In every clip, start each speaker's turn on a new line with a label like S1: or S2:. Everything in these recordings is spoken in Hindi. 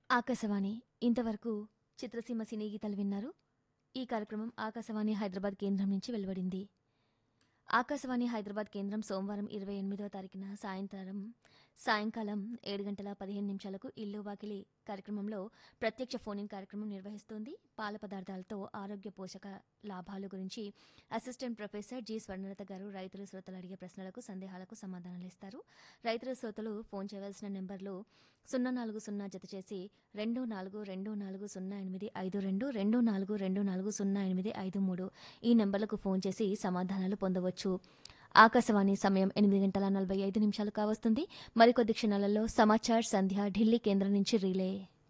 S1: ఆకాశవాణి ఇంతవరకు చిత్రసీమ సినీ గీతాలు విన్నారు. ఈ కార్యక్రమం ఆకాశవాణి హైదరాబాద్ కేంద్రం నుంచి వెలువడింది. ఆకాశవాణి హైదరాబాద్ కేంద్రం సోమవారం 28వ తారీఖున సాయంకాలం 7:15 ఇల్లు వాకిలి కార్యక్రమంలో ప్రత్యక్ష ఫోన్ ఇన్ కార్యక్రమం నిర్వహిస్తోంది. పాల పదార్థాలతో ఆరోగ్య పోషక లాభాలు గురించి అసిస్టెంట్ ప్రొఫెసర్ జి స్వర్ణలత గారు రైతులు శ్రోతలు అడిగే ప్రశ్నలకు సందేహాలకు సమాధానాలు ఇస్తారు. రైతుల శ్రోతలు ఫోన్ చేయవలసిన నెంబర్లు 040 జత చేసి 24240852 24240853 ఈ నెంబర్లకు ఫోన్ చేసి సమాధానాలు పొందవచ్చు. ఆకాశవాణి సమయం 8:45 కావస్తుంది. మరికొద్ది క్షణాలలో సమాచార్ సంధ్య ఢిల్లీ కేంద్రం నుంచి రిలే.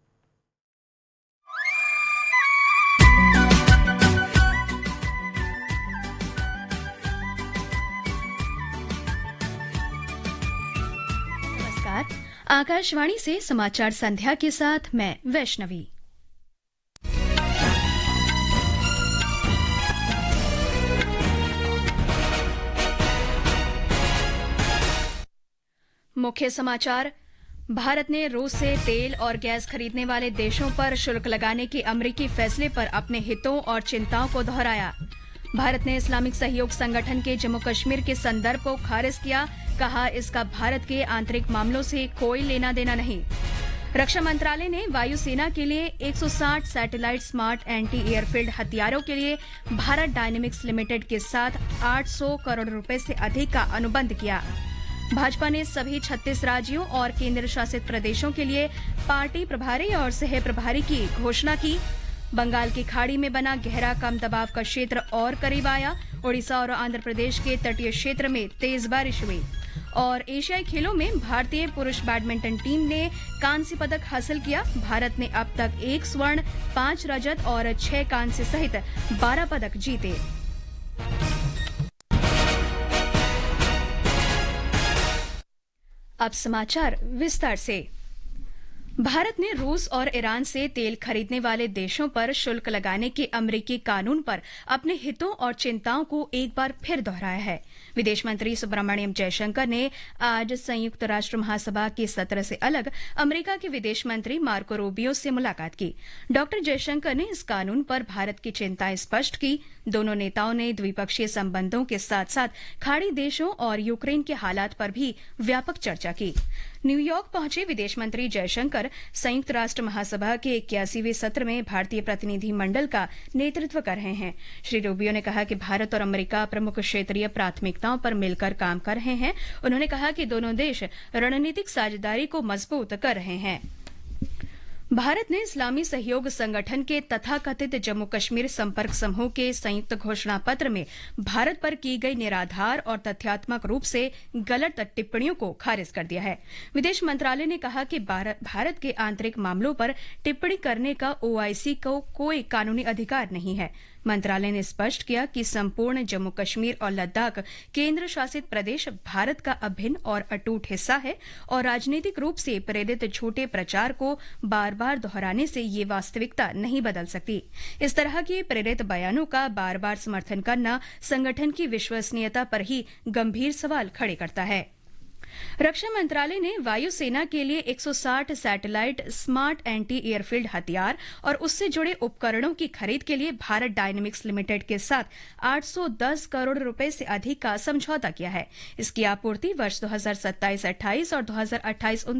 S2: नमस्कार, आकाशवाणी से समाचार संध्या के साथ मैं वैष्णवी। मुख्य समाचार। भारत ने रूस से तेल और गैस खरीदने वाले देशों पर शुल्क लगाने के अमेरिकी फैसले पर अपने हितों और चिंताओं को दोहराया। भारत ने इस्लामिक सहयोग संगठन के जम्मू कश्मीर के संदर्भ को खारिज किया, कहा इसका भारत के आंतरिक मामलों से कोई लेना देना नहीं। रक्षा मंत्रालय ने वायुसेना के लिए 160 सैटेलाइट स्मार्ट एंटी एयरफील्ड हथियारों के लिए भारत डायनेमिक्स लिमिटेड के साथ 800 करोड़ रुपए से अधिक का अनुबंध किया। भाजपा ने सभी 36 राज्यों और केंद्र शासित प्रदेशों के लिए पार्टी प्रभारी और सह प्रभारी की घोषणा की। बंगाल की खाड़ी में बना गहरा कम दबाव का क्षेत्र और करीब आया। ओडिशा और आंध्र प्रदेश के तटीय क्षेत्र में तेज बारिश हुई। और एशियाई खेलों में भारतीय पुरुष बैडमिंटन टीम ने कांस्य पदक हासिल किया। भारत ने अब तक 1 स्वर्ण, 5 रजत और 6 कांस्य सहित 12 पदक जीते। अब समाचार विस्तार से। भारत ने रूस और ईरान से तेल खरीदने वाले देशों पर शुल्क लगाने के अमेरिकी कानून पर अपने हितों और चिंताओं को एक बार फिर दोहराया है। विदेश मंत्री सुब्रमण्यम जयशंकर ने आज संयुक्त राष्ट्र महासभा के सत्र से अलग अमेरिका के विदेश मंत्री मार्को रूबियो से मुलाकात की। डॉक्टर जयशंकर ने इस कानून पर भारत की चिंताएं स्पष्ट की। दोनों नेताओं ने द्विपक्षीय संबंधों के साथ साथ खाड़ी देशों और यूक्रेन के हालात पर भी व्यापक चर्चा की। न्यूयॉर्क पहुंचे विदेश मंत्री जयशंकर संयुक्त राष्ट्र महासभा के 81वें सत्र में भारतीय प्रतिनिधि मंडल का नेतृत्व कर रहे हैं। श्री रूबियो ने कहा कि भारत और अमेरिका प्रमुख क्षेत्रीय प्राथमिकताओं पर मिलकर काम कर रहे हैं। उन्होंने कहा कि दोनों देश रणनीतिक साझेदारी को मजबूत कर रहे हैं। भारत ने इस्लामी सहयोग संगठन के तथाकथित जम्मू कश्मीर संपर्क समूह के संयुक्त घोषणा पत्र में भारत पर की गई निराधार और तथ्यात्मक रूप से गलत टिप्पणियों को खारिज कर दिया है। विदेश मंत्रालय ने कहा कि भारत के आंतरिक मामलों पर टिप्पणी करने का ओआईसी को कोई कानूनी अधिकार नहीं है। मंत्रालय ने स्पष्ट किया कि संपूर्ण जम्मू कश्मीर और लद्दाख केंद्र शासित प्रदेश भारत का अभिन्न और अटूट हिस्सा है और राजनीतिक रूप से प्रेरित झूठे प्रचार को बार बार दोहराने से ये वास्तविकता नहीं बदल सकती। इस तरह के प्रेरित बयानों का बार बार समर्थन करना संगठन की विश्वसनीयता पर ही गंभीर सवाल खड़े करता है। रक्षा मंत्रालय ने वायुसेना के लिए 160 सैटेलाइट स्मार्ट एंटी एयरफील्ड हथियार और उससे जुड़े उपकरणों की खरीद के लिए भारत डायनेमिक्स लिमिटेड के साथ 810 करोड़ रुपए से अधिक का समझौता किया है। इसकी आपूर्ति वर्ष 2027-28 और 2028